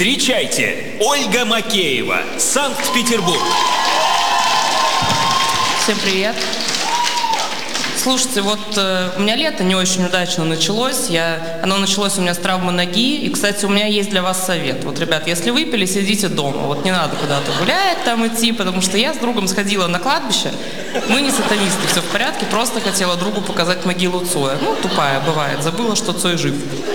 Встречайте, Ольга Макеева, Санкт-Петербург. Всем привет. Слушайте, вот у меня лето не очень удачно началось. Оно началось у меня с травмы ноги. И, кстати, у меня есть для вас совет. Вот, ребят, если выпили, сидите дома. Вот не надо куда-то гулять там идти, потому что я с другом сходила на кладбище. Мы не сатанисты, все в порядке. Просто хотела другу показать могилу Цоя. Ну, тупая бывает. Забыла, что Цой жив.